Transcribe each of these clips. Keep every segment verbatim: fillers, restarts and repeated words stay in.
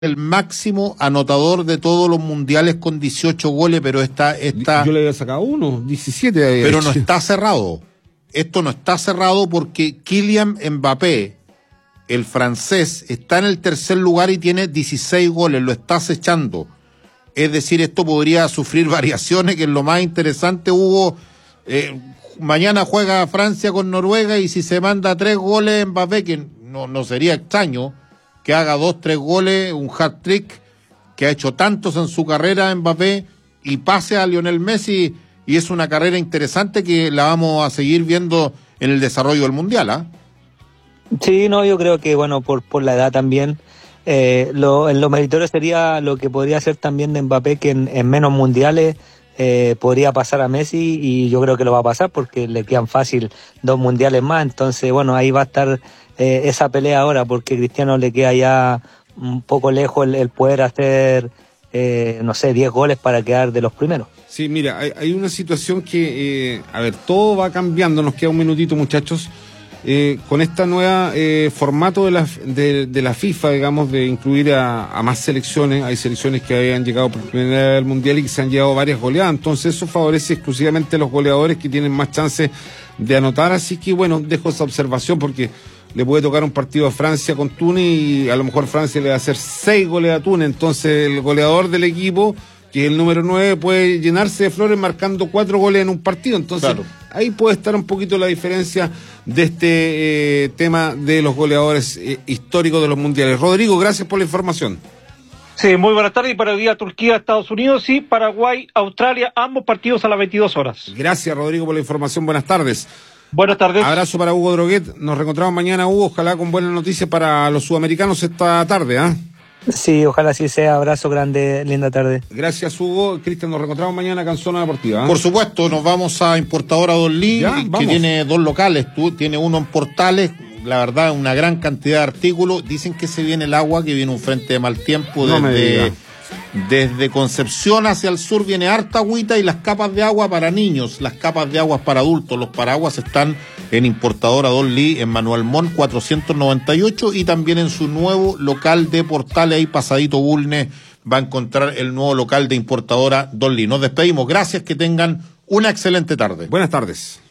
el máximo anotador de todos los mundiales con dieciocho goles, pero está, está yo le había sacado uno, diecisiete había pero hecho. no está cerrado. Esto no está cerrado porque Kylian Mbappé, el francés, está en el tercer lugar y tiene dieciséis goles, lo está acechando. Es decir, esto podría sufrir variaciones, que es lo más interesante. Hugo, eh, mañana juega Francia con Noruega y si se manda tres goles Mbappé, que no, no sería extraño que haga dos, tres goles, un hat-trick, que ha hecho tantos en su carrera Mbappé, y pase a Lionel Messi, y es una carrera interesante que la vamos a seguir viendo en el desarrollo del Mundial, ¿ah? ¿eh? Sí, no, yo creo que, bueno, por, por la edad también, eh, lo, en lo meritorio sería lo que podría ser también de Mbappé, que en, en menos mundiales eh, podría pasar a Messi, y yo creo que lo va a pasar porque le quedan fácil dos mundiales más. Entonces, bueno, ahí va a estar eh, esa pelea ahora, porque Cristiano le queda ya un poco lejos el, el poder hacer, eh, no sé, diez goles para quedar de los primeros. Sí, mira, hay, hay una situación que, eh, a ver, todo va cambiando, nos queda un minutito, muchachos. Eh, con esta nueva eh, formato de la, de, de la FIFA, digamos, de incluir a, a más selecciones. Hay selecciones que habían llegado por primera vez al Mundial y que se han llevado varias goleadas, entonces eso favorece exclusivamente a los goleadores que tienen más chances de anotar. Así que bueno, dejo esa observación porque le puede tocar un partido a Francia con Túnez y a lo mejor Francia le va a hacer seis goles a Túnez, entonces el goleador del equipo, que es el número nueve, puede llenarse de flores marcando cuatro goles en un partido. Entonces, claro, ahí puede estar un poquito la diferencia de este eh, tema de los goleadores eh, históricos de los mundiales. Rodrigo, gracias por la información. Sí, muy buenas tardes. Y para hoy día Turquía, Estados Unidos y Paraguay, Australia, ambos partidos a las veintidós horas. Gracias, Rodrigo, por la información. Buenas tardes. Buenas tardes. Abrazo para Hugo Droguet. Nos reencontramos mañana, Hugo, ojalá con buenas noticias para los sudamericanos esta tarde, ¿ah? ¿eh? Sí, ojalá así sea. Abrazo grande, linda tarde. Gracias, Hugo. Cristian, nos reencontramos mañana acá en Zona Deportiva, ¿eh? Por supuesto, nos vamos a Importadora Don Lee, que tiene dos locales. Tú, tiene uno en Portales, la verdad, una gran cantidad de artículos. Dicen que se viene el agua, que viene un frente de mal tiempo no desde, desde Concepción hacia el sur, viene harta agüita, y las capas de agua para niños, las capas de agua para adultos, los paraguas están en Importadora Don Lee, en Manuel Montt cuatrocientos noventa y ocho, y también en su nuevo local de Portales, ahí pasadito Bulnes, va a encontrar el nuevo local de Importadora Don Lee. Nos despedimos, gracias, que tengan una excelente tarde. Buenas tardes.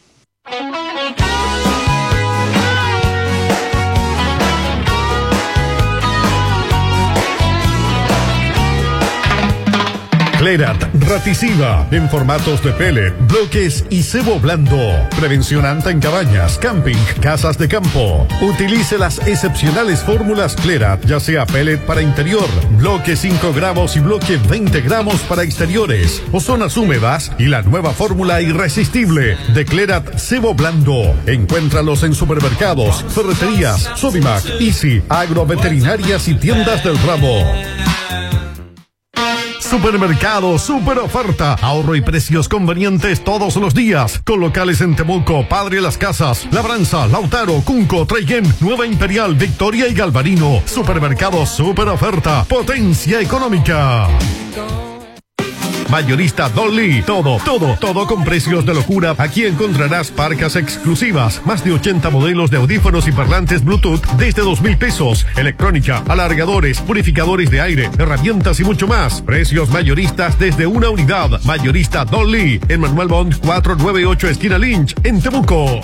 Clerat, Raticiva, en formatos de pellet, bloques y cebo blando. Prevención anta en cabañas, camping, casas de campo. Utilice las excepcionales fórmulas Clerat, ya sea pellet para interior, bloque cinco gramos y bloque veinte gramos para exteriores o zonas húmedas, y la nueva fórmula irresistible de Clerat cebo blando. Encuéntralos en supermercados, ferreterías, Sodimac, Easy, agroveterinarias y tiendas del ramo. Supermercado Super Oferta, ahorro y precios convenientes todos los días, con locales en Temuco, Padre Las Casas, Labranza, Lautaro, Cunco, Traiguén, Nueva Imperial, Victoria y Galvarino. Supermercado Super Oferta, potencia económica. Mayorista Don Lee, todo, todo, todo con precios de locura. Aquí encontrarás parcas exclusivas, más de ochenta modelos de audífonos y parlantes Bluetooth desde dos mil pesos, electrónica, alargadores, purificadores de aire, herramientas y mucho más. Precios mayoristas desde una unidad. Mayorista Don Lee, en Manuel Montt cuatrocientos noventa y ocho, esquina Lynch, en Temuco.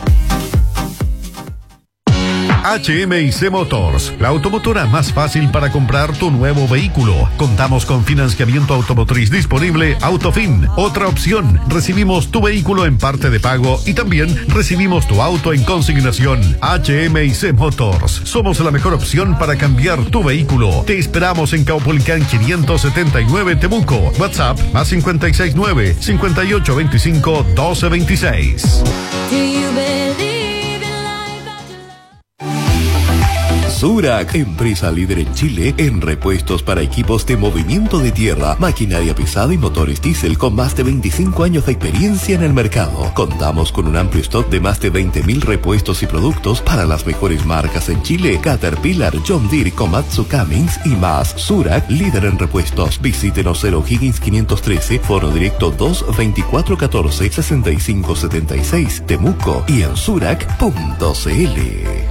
H M I C Motors, la automotora más fácil para comprar tu nuevo vehículo. Contamos con financiamiento automotriz disponible Autofin. Otra opción, recibimos tu vehículo en parte de pago y también recibimos tu auto en consignación. H M I C Motors, somos la mejor opción para cambiar tu vehículo. Te esperamos en Caupolicán quinientos setenta y nueve, Temuco. WhatsApp más cincuenta y seis nueve, cincuenta y ocho veinticinco, doce veintiséis. Zurach, empresa líder en Chile en repuestos para equipos de movimiento de tierra, maquinaria pesada y motores diésel con más de veinticinco años de experiencia en el mercado. Contamos con un amplio stock de más de veinte mil repuestos y productos para las mejores marcas en Chile: Caterpillar, John Deere, Komatsu, Cummins y más. Zurach, líder en repuestos. Visítenos en O'Higgins quinientos trece, foro directo dos veinticuatro catorce sesenta y cinco setenta y seis, Temuco, y en zurach punto cl.